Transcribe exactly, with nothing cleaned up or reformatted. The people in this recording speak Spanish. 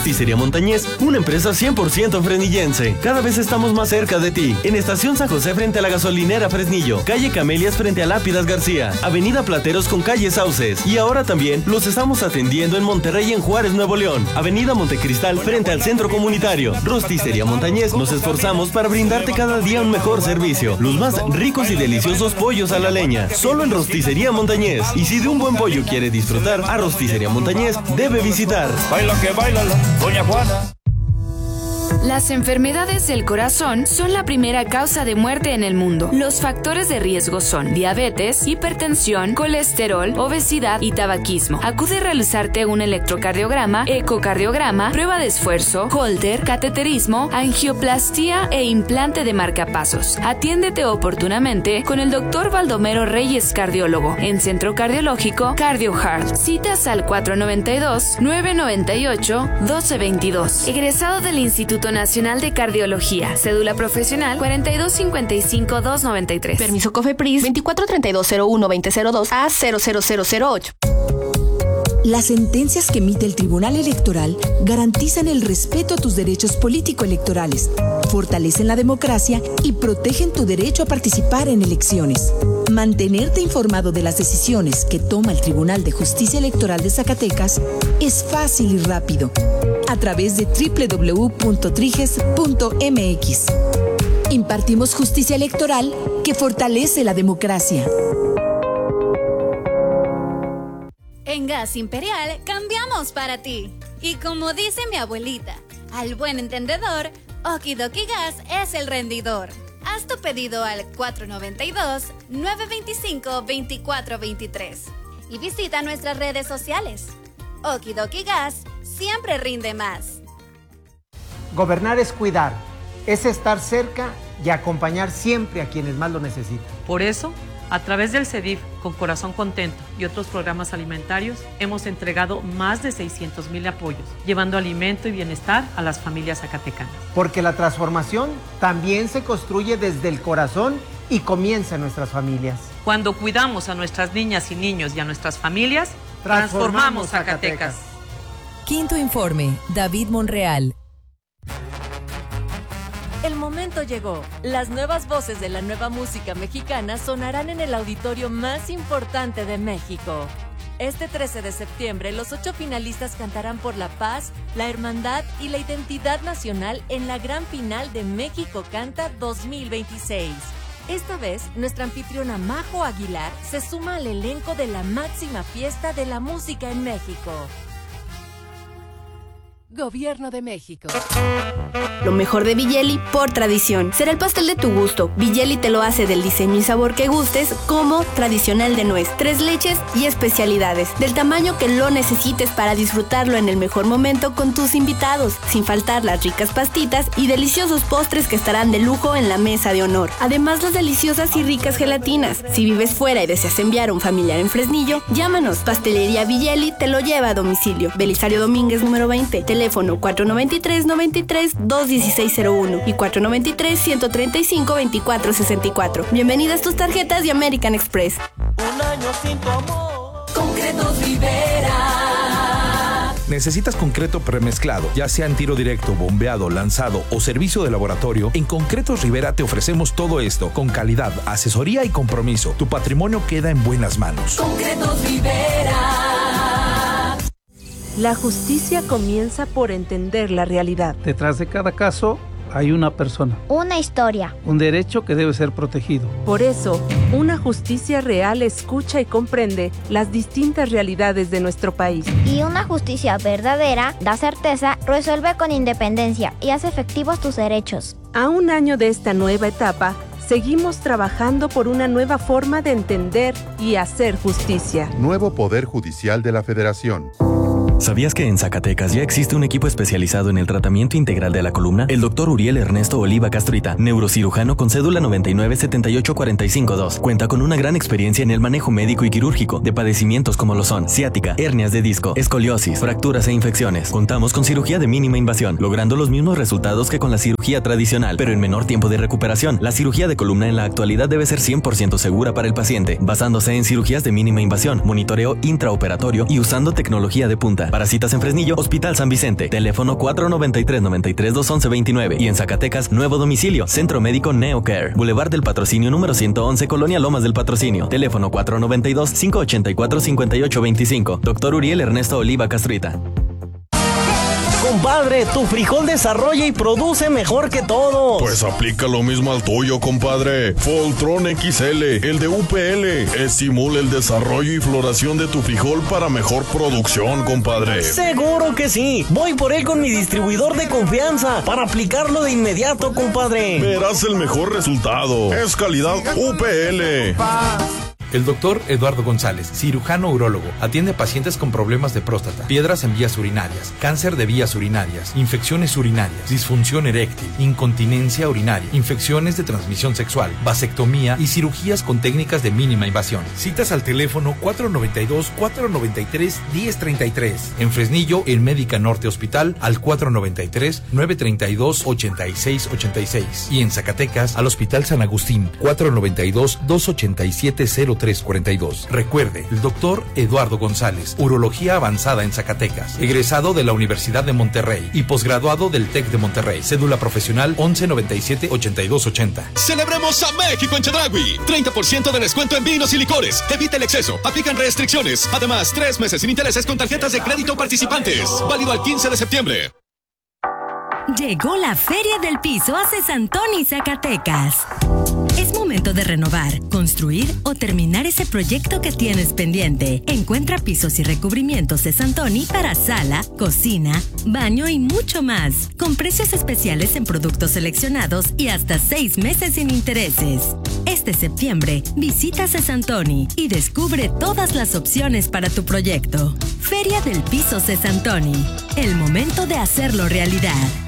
Rosticería Montañés, una empresa cien por ciento fresnillense. Cada vez estamos más cerca de ti. En Estación San José frente a la gasolinera Fresnillo, calle Camelias frente a Lápidas García, avenida Plateros con calle Sauces. Y ahora también los estamos atendiendo en Monterrey y en Juárez, Nuevo León, avenida Montecristal frente al centro comunitario. Rosticería Montañés, nos esforzamos para brindarte cada día un mejor servicio. Los más ricos y deliciosos pollos a la leña, solo en Rosticería Montañés. Y si de un buen pollo quiere disfrutar, a Rosticería Montañés debe visitar. Baila que baila la Doña Juana. Las enfermedades del corazón son la primera causa de muerte en el mundo. Los factores de riesgo son diabetes, hipertensión, colesterol, obesidad y tabaquismo. Acude a realizarte un electrocardiograma, ecocardiograma, prueba de esfuerzo, holter, cateterismo, angioplastía e implante de marcapasos. Atiéndete oportunamente con el doctor Baldomero Reyes, cardiólogo, en Centro Cardiológico CardioHeart. Citas al cuatro nueve dos, nueve nueve ocho, uno dos dos dos. Egresado del Instituto Nacional de Cardiología. Cédula profesional cuarenta y dos cincuenta y cinco, doscientos noventa y tres. Permiso COFEPRIS veinticuatro treinta y dos cero uno veinte cero dos a cero cero cero cero ocho. Las sentencias que emite el Tribunal Electoral garantizan el respeto a tus derechos político-electorales, fortalecen la democracia y protegen tu derecho a participar en elecciones. Mantenerte informado de las decisiones que toma el Tribunal de Justicia Electoral de Zacatecas es fácil y rápido, a través de doble u doble u doble u punto triges punto m x. Impartimos justicia electoral que fortalece la democracia. En Gas Imperial cambiamos para ti. Y como dice mi abuelita, al buen entendedor, Okidoki Gas es el rendidor. Haz tu pedido al cuatro nueve dos, nueve dos cinco, dos cuatro dos tres y visita nuestras redes sociales. Okidoki Gas siempre rinde más. Gobernar es cuidar, es estar cerca y acompañar siempre a quienes más lo necesitan. Por eso, a través del CEDIF, con Corazón Contento y otros programas alimentarios, hemos entregado más de seiscientos mil apoyos, llevando alimento y bienestar a las familias zacatecanas. Porque la transformación también se construye desde el corazón y comienza en nuestras familias. Cuando cuidamos a nuestras niñas y niños y a nuestras familias, transformamos Zacatecas. Quinto informe, David Monreal. El momento llegó. Las nuevas voces de la nueva música mexicana sonarán en el auditorio más importante de México. Este trece de septiembre, los ocho finalistas cantarán por la paz, la hermandad y la identidad nacional en la gran final de México Canta dos mil veintiséis. Esta vez, nuestra anfitriona Majo Aguilar se suma al elenco de la máxima fiesta de la música en México. Gobierno de México. Lo mejor de Villeli por tradición. Será el pastel de tu gusto. Villeli te lo hace del diseño y sabor que gustes, como tradicional de nuez, tres leches y especialidades, del tamaño que lo necesites para disfrutarlo en el mejor momento con tus invitados, sin faltar las ricas pastitas y deliciosos postres que estarán de lujo en la mesa de honor. Además, las deliciosas y ricas gelatinas. Si vives fuera y deseas enviar a un familiar en Fresnillo, llámanos. Pastelería Villeli te lo lleva a domicilio. Belisario Domínguez número veinte. Teléfono cuatro nueve tres, noventa y tres, dos dieciséis cero uno y cuatro nueve tres, ciento treinta y cinco, veinticuatro sesenta y cuatro. Bienvenidas tus tarjetas de American Express. Un año sin tu amor. Concretos Rivera. ¿Necesitas concreto premezclado, ya sea en tiro directo, bombeado, lanzado o servicio de laboratorio? En Concretos Rivera te ofrecemos todo esto con calidad, asesoría y compromiso. Tu patrimonio queda en buenas manos. Concretos Rivera. La justicia comienza por entender la realidad. Detrás de cada caso hay una persona. Una historia. Un derecho que debe ser protegido. Por eso, una justicia real escucha y comprende las distintas realidades de nuestro país. Y una justicia verdadera da certeza, resuelve con independencia y hace efectivos tus derechos. A un año de esta nueva etapa, seguimos trabajando por una nueva forma de entender y hacer justicia. Nuevo Poder Judicial de la Federación. ¿Sabías que en Zacatecas ya existe un equipo especializado en el tratamiento integral de la columna? El doctor Uriel Ernesto Oliva Castrita, neurocirujano con cédula noventa y nueve, setenta y ocho, cuarenta y cinco dos. Cuenta con una gran experiencia en el manejo médico y quirúrgico de padecimientos como lo son ciática, hernias de disco, escoliosis, fracturas e infecciones. Contamos con cirugía de mínima invasión, logrando los mismos resultados que con la cirugía tradicional, pero en menor tiempo de recuperación. La cirugía de columna en la actualidad debe ser cien por ciento segura para el paciente, basándose en cirugías de mínima invasión, monitoreo intraoperatorio y usando tecnología de punta. Castrita. Para citas en Fresnillo, Hospital San Vicente. Teléfono cuatro noventa y tres, noventa y tres, dos once, veintinueve. Y en Zacatecas, nuevo domicilio. Centro Médico Neocare. Boulevard del Patrocinio número ciento once, Colonia Lomas del Patrocinio. Teléfono cuatro noventa y dos, cinco ochenta y cuatro, cincuenta y ocho veinticinco. Doctor Uriel Ernesto Oliva Castrita. Compadre, tu frijol desarrolla y produce mejor que todos. Pues aplica lo mismo al tuyo, compadre. Voltron X L, el de U P L, estimula el desarrollo y floración de tu frijol para mejor producción, compadre. Seguro que sí. Voy por él con mi distribuidor de confianza para aplicarlo de inmediato, compadre. Verás el mejor resultado. Es calidad U P L. El doctor Eduardo González, cirujano urólogo, atiende a pacientes con problemas de próstata, piedras en vías urinarias, cáncer de vías urinarias, infecciones urinarias, disfunción eréctil, incontinencia urinaria, infecciones de transmisión sexual, vasectomía y cirugías con técnicas de mínima invasión. Citas al teléfono cuatro noventa y dos, cuatro noventa y tres, diez treinta y tres. En Fresnillo, en Médica Norte Hospital, al cuatro noventa y tres, nueve treinta y dos, ochenta y seis ochenta y seis. Y en Zacatecas, al Hospital San Agustín, cuatro noventa y dos, dos ochenta y siete, cero tres cuarenta y dos. Recuerde, el doctor Eduardo González, urología avanzada en Zacatecas, egresado de la Universidad de Monterrey y posgraduado del TEC de Monterrey. Cédula profesional once noventa y siete, ochenta y dos ochenta. Celebremos a México en Chedraui. treinta por ciento de descuento en vinos y licores. Evita el exceso. Aplican restricciones. Además, tres meses sin intereses con tarjetas de crédito participantes. Válido al quince de septiembre. Llegó la Feria del Piso a Cesantoni, Zacatecas. Es momento de renovar, construir o terminar ese proyecto que tienes pendiente. Encuentra pisos y recubrimientos Cesantoni para sala, cocina, baño y mucho más. Con precios especiales en productos seleccionados y hasta seis meses sin intereses. Este septiembre, visita Cesantoni y descubre todas las opciones para tu proyecto. Feria del Piso Cesantoni. El momento de hacerlo realidad.